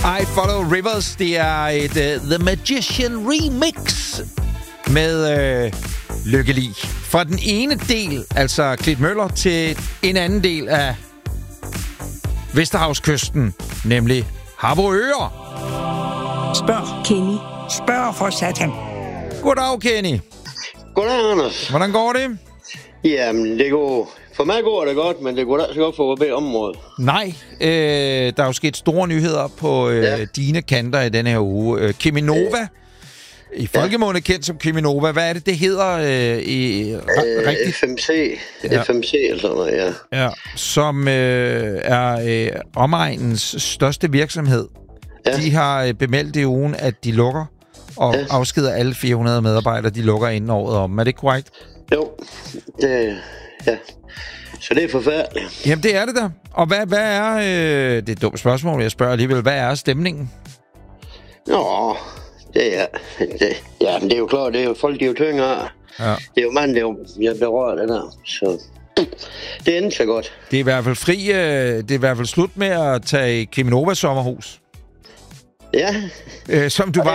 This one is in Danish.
I Follow Rivers, det er et The Magician remix med Lykke Li. Fra den ene del, altså Klitmøller, til en anden del af Vesterhavskysten, nemlig Harboøre. Spørg, Kenny. Spørg for satan. Goddag, Kenny. Goddag, Anders. Hvordan går det? Jamen, det går... For mig går det godt, men det går da så godt for begge områder. Nej, der er jo sket store nyheder på dine kanter i denne her uge. Cheminova, i folkemunde kendt som Cheminova. Hvad er det hedder rigtigt? FMC. Ja. FMC eller sådan noget, ja. Som er omegnens største virksomhed. Ja. De har bemeldt i ugen, at de lukker og afskeder alle 400 medarbejdere. De lukker inden året om. Er det korrekt? Jo, ja. Så det er forfærdeligt. Jamen, det er det da. Og hvad er... det er et dumt spørgsmål, jeg spørger alligevel. Hvad er stemningen? Nå, det er jo klart, det er jo folk, de er jo tyngre. Ja. Det er jo mand, det er jo berørt det der. Så det endte så godt. Det er i hvert fald det er i hvert fald slut med at tage i Cheminova sommerhus. Ja. Som du var